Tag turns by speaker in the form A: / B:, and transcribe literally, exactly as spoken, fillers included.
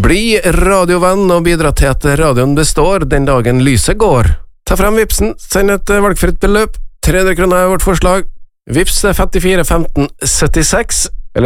A: Bli radiovenn og bidra til at radioen består den dagen lyset går. Ta frem vipsen, send et valgfritt beløp. tre hundre kroner er vårt forslag. Vips er femtifire femten syttiseks.